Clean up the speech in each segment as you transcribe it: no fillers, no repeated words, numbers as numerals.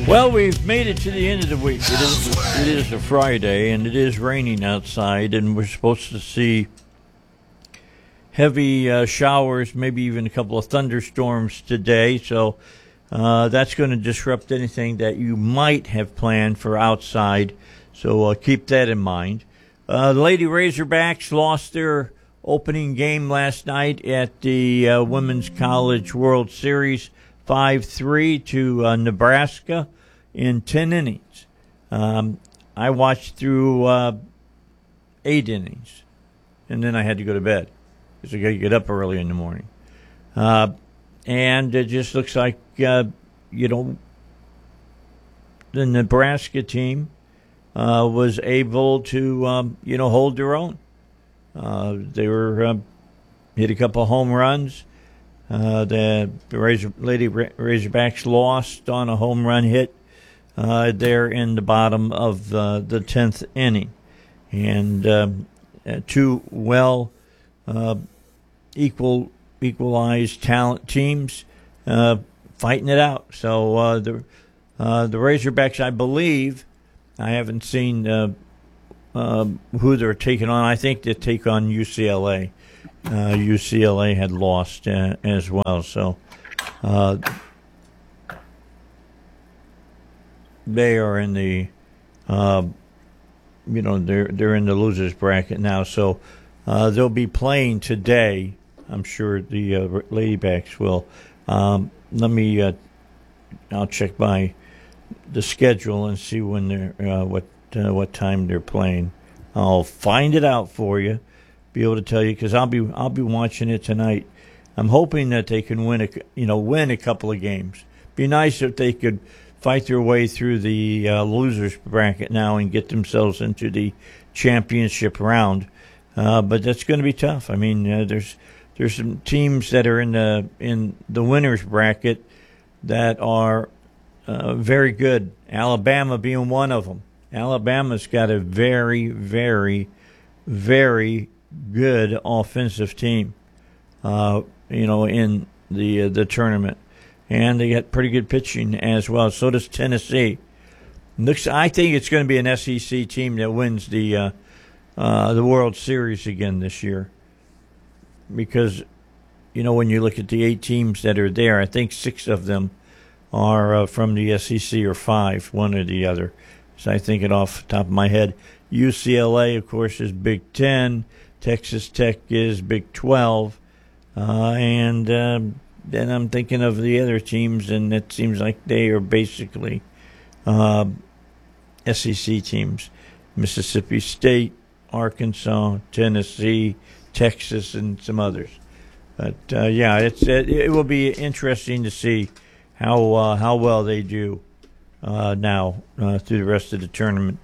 Well, we've made it to the end of the week. It is a Friday, and it is raining outside, and we're supposed to see heavy showers, maybe even a couple of thunderstorms today. So that's going to disrupt anything that you might have planned for outside. So keep that in mind. The Lady Razorbacks lost their opening game last night at the Women's College World Series, 5-3 to Nebraska in 10 innings. I watched through 8 innings, and then I had to go to bed because I got to get up early in the morning. And it just looks like, the Nebraska team was able to, hold their own. They were hit a couple of home runs. The Lady Razorbacks lost on a home run hit there in the bottom of the 10th inning. And two equalized talent teams fighting it out. So the Razorbacks, I believe, I haven't seen who they're taking on. I think they take on UCLA. UCLA had lost as well, so they are in the, they're in the losers bracket now. So they'll be playing today. I'm sure the Ladybacks will. I'll check the schedule and see when they're what time they're playing. I'll find it out for you. Be able to tell you because I'll be watching it tonight. I'm hoping that they can win a couple of games. Be nice if they could fight their way through the losers bracket now and get themselves into the championship round. But that's going to be tough. I mean, there's some teams that are in the winners bracket that are very good. Alabama being one of them. Alabama's got a very, very, very good offensive team, in the tournament, and they got pretty good pitching as well. So does Tennessee. I think it's going to be an SEC team that wins the World Series again this year, because when you look at the 8 teams that are there, I think 6 of them are from the SEC or 5, one or the other. So I think it off the top of my head. UCLA, of course, is Big Ten. Texas Tech is Big 12. And then I'm thinking of the other teams, and it seems like they are basically SEC teams. Mississippi State, Arkansas, Tennessee, Texas, and some others. But, it will be interesting to see how well they do now through the rest of the tournament.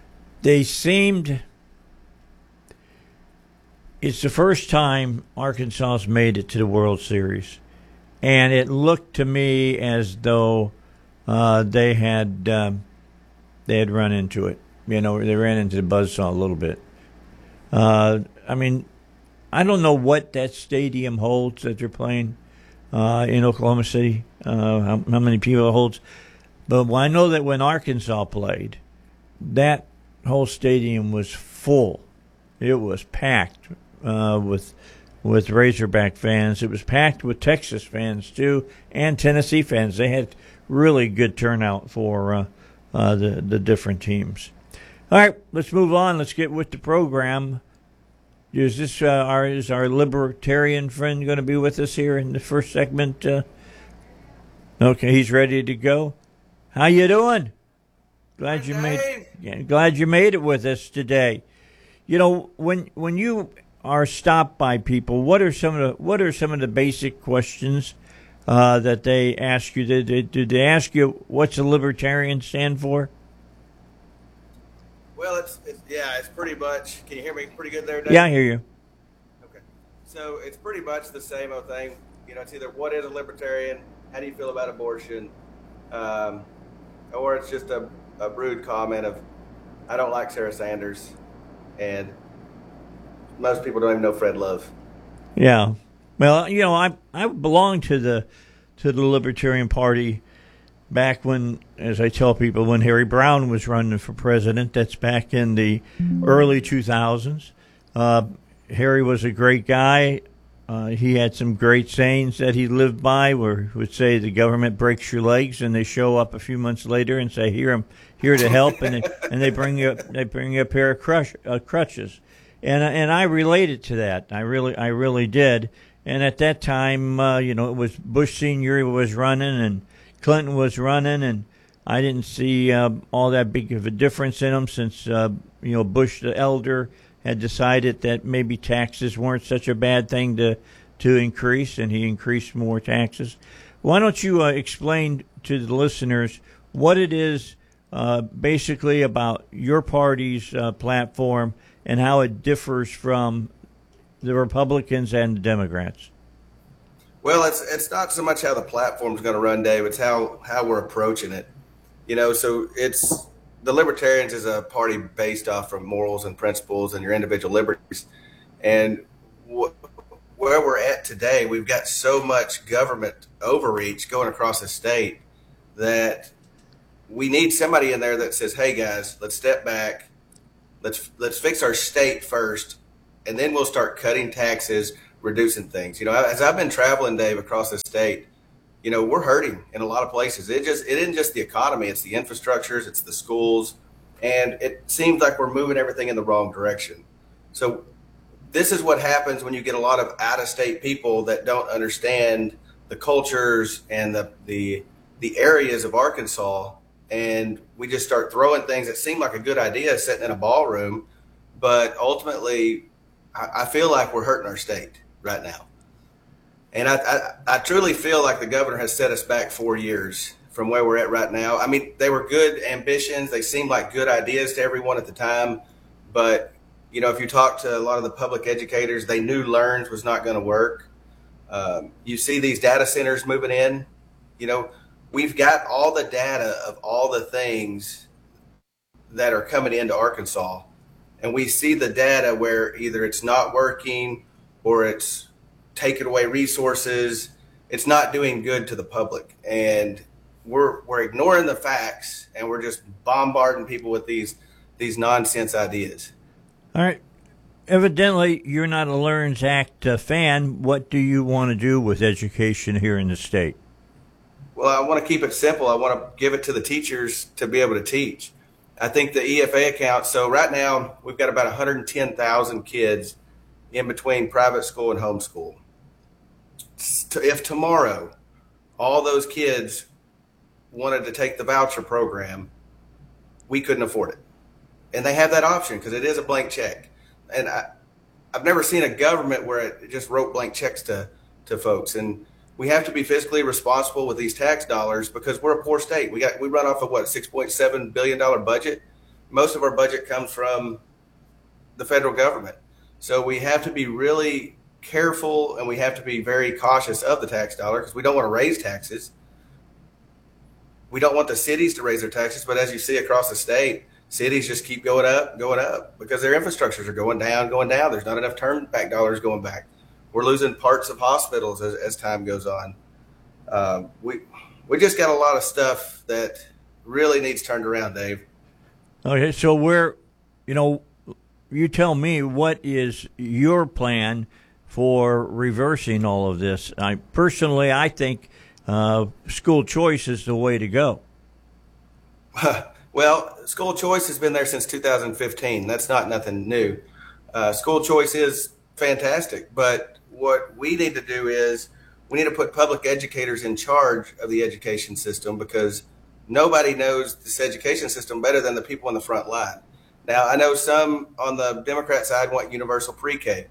It's the first time Arkansas's made it to the World Series, and it looked to me as though they had run into it. They ran into the buzzsaw a little bit. I mean, I don't know what that stadium holds that they're playing in Oklahoma City, how many people it holds. But I know that when Arkansas played, that whole stadium was full. It was packed with Razorback fans. It was packed with Texas fans, too, and Tennessee fans. They had really good turnout for the different teams. All right, let's move on. Let's get with the program. Is our libertarian friend going to be with us here in the first segment? Okay, he's ready to go. How you doing? Glad you made it with us today. When you are stopped by people, what are some of the basic questions that they ask you? Did they ask you what's a libertarian stand for? Well, it's pretty much. Can you hear me pretty good there, Dave? Yeah, I hear you. Okay, so it's pretty much the same old thing. It's either what is a libertarian, how do you feel about abortion, or it's just a rude comment of, I don't like Sarah Sanders, and most people don't even know Fred Love. Yeah, well, I belong to the Libertarian Party back when, as I tell people, when Harry Brown was running for president. That's back in the early 2000s. Harry was a great guy. He had some great sayings that he lived by, where he would say the government breaks your legs, and they show up a few months later and say, "Here, I'm here to help," and they bring you a pair of crutches, and I related to that. I really did. And at that time, it was Bush Senior was running and Clinton was running, and I didn't see all that big of a difference in them since Bush the elder had decided that maybe taxes weren't such a bad thing to increase, and he increased more taxes. Why don't you explain to the listeners what it is basically about your party's platform and how it differs from the Republicans and the Democrats? Well, it's not so much how the platform's going to run, Dave. It's how we're approaching it. So it's the Libertarians is a party based off from morals and principles and your individual liberties. And where we're at today, we've got so much government overreach going across the state that we need somebody in there that says, "Hey guys, let's step back. Let's fix our state first, and then we'll start cutting taxes, reducing things." As I've been traveling, Dave, across the state, we're hurting in a lot of places. It isn't just the economy; it's the infrastructures, it's the schools, and it seems like we're moving everything in the wrong direction. So this is what happens when you get a lot of out-of-state people that don't understand the cultures and the areas of Arkansas, and we just start throwing things that seem like a good idea sitting in a ballroom, but ultimately I feel like we're hurting our state right now. And I truly feel like the governor has set us back 4 years from where we're at right now. I mean, they were good ambitions. They seemed like good ideas to everyone at the time. But, if you talk to a lot of the public educators, they knew LEARNS was not going to work. You see these data centers moving in. We've got all the data of all the things that are coming into Arkansas. And we see the data where either it's not working or it's taking away resources. It's not doing good to the public. And we're ignoring the facts, and we're just bombarding people with these nonsense ideas. All right. Evidently, you're not a LEARNS Act fan. What do you want to do with education here in the state? Well, I want to keep it simple. I want to give it to the teachers to be able to teach. I think the EFA account, so right now we've got about 110,000 kids in between private school and homeschool. If tomorrow all those kids wanted to take the voucher program, we couldn't afford it. And they have that option because it is a blank check. And I've never seen a government where it just wrote blank checks to folks. And we have to be fiscally responsible with these tax dollars because we're a poor state. We run off of $6.7 billion budget. Most of our budget comes from the federal government. So we have to be really careful, and we have to be very cautious of the tax dollar because we don't want to raise taxes. We don't want the cities to raise their taxes, but as you see across the state, cities just keep going up because their infrastructures are going down. There's not enough turn back dollars going back. We're losing parts of hospitals as time goes on. We just got a lot of stuff that really needs turned around, Dave. Okay, so you tell me, what is your plan for reversing all of this? I think school choice is the way to go. Well, school choice has been there since 2015. That's not nothing new. School choice is fantastic, but what we need to do is we need to put public educators in charge of the education system because nobody knows this education system better than the people on the front line. Now, I know some on the Democrat side want universal pre-K.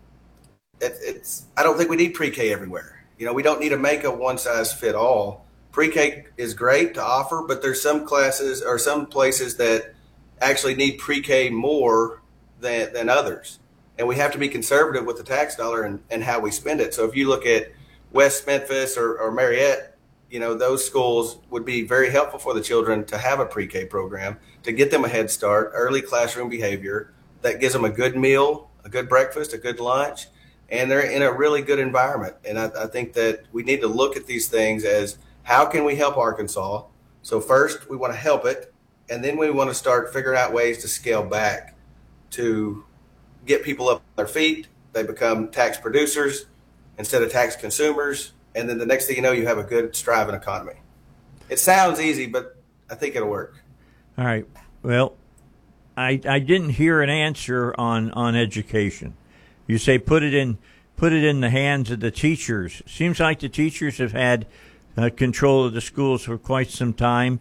I don't think we need pre-K everywhere. We don't need to make a one-size-fit-all. Pre-K is great to offer, but there's some classes or some places that actually need pre-K more than others. And we have to be conservative with the tax dollar and how we spend it. So if you look at West Memphis or Marietta, those schools would be very helpful for the children to have a pre-K program to get them a head start, early classroom behavior that gives them a good meal, a good breakfast, a good lunch, and they're in a really good environment. And I think that we need to look at these things as how can we help Arkansas? So first, we want to help it, and then we want to start figuring out ways to scale back to get people up on their feet. They become tax producers instead of tax consumers, and then the next thing you know, you have a good, striving economy. It sounds easy, but I think it'll work. All right. Well, I didn't hear an answer on education. You say put it in the hands of the teachers. Seems like the teachers have had control of the schools for quite some time.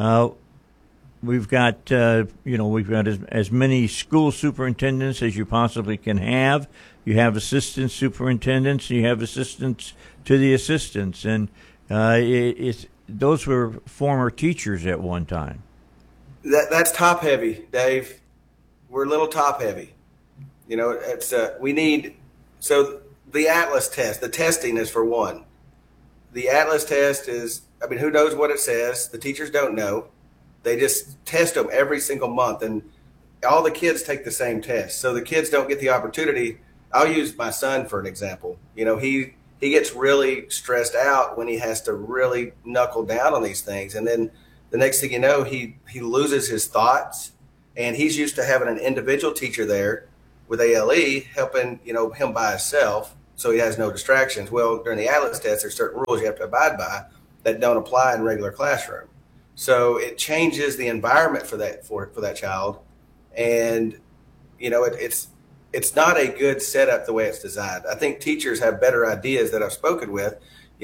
We've got as many school superintendents as you possibly can have. You have assistant superintendents. You have assistants to the assistants, and those were former teachers at one time. That's top heavy, Dave. We're a little top heavy. It's we need. So the Atlas test, the testing is for one. The Atlas test is, who knows what it says? The teachers don't know. They just test them every single month, and all the kids take the same test. So the kids don't get the opportunity. I'll use my son for an example. He gets really stressed out when he has to really knuckle down on these things. And then the next thing you know, he loses his thoughts, and he's used to having an individual teacher there with ALE helping, him by himself, so he has no distractions. Well, during the Atlas test, there's certain rules you have to abide by that don't apply in regular classroom. So it changes the environment for that child, and it's not a good setup the way it's designed. I think teachers have better ideas that I've spoken with.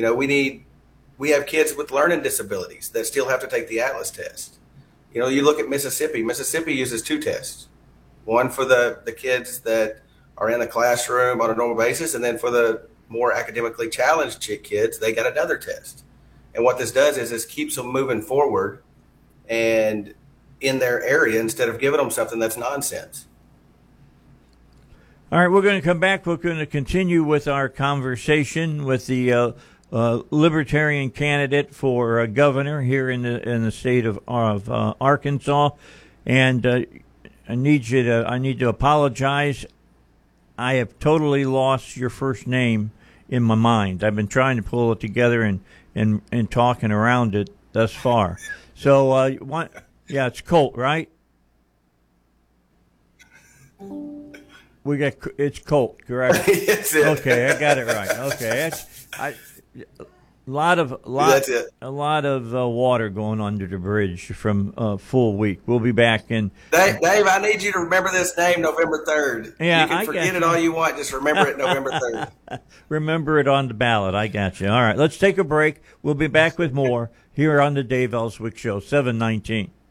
We have kids with learning disabilities that still have to take the Atlas test. You look at Mississippi. Mississippi uses two tests. One for the kids that are in the classroom on a normal basis, and then for the more academically challenged kids, they got another test. And what this does is keeps them moving forward and in their area instead of giving them something that's nonsense. All right, we're going to come back. We're going to continue with our conversation with the Libertarian candidate for governor here in the state of Arkansas, and I need to apologize. I have totally lost your first name in my mind. I've been trying to pull it together and talking around it thus far. So it's Colt, right? It's Colt, correct? Yes, okay, I got it right. Okay, a lot of water going under the bridge from a full week. We'll be back in. Dave, I need you to remember this name, November 3rd. Yeah, you can forget it all you want. Just remember it, November 3rd. Remember it on the ballot. I got you. All right, let's take a break. We'll be back with more here on the Dave Ellswick Show, 719.